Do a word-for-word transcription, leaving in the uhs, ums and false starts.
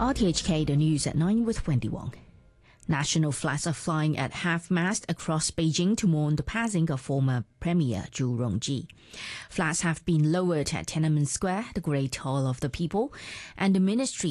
R T H K, the news at nine with Wendy Wong. National flags are flying at half-mast across Beijing to mourn the passing of former Premier Zhu Rongji. Flags have been lowered at Tiananmen Square, the Great Hall of the People, and the Ministry